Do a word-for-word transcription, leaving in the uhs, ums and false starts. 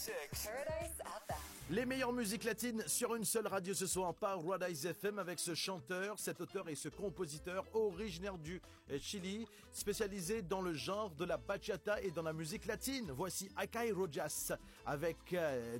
Paradise F M. Les meilleures musiques latines sur une seule radio ce soir par Paradise F M avec ce chanteur, cet auteur et ce compositeur originaire du Chili, spécialisé dans le genre de la bachata et dans la musique latine. Voici Akai Rojas avec euh,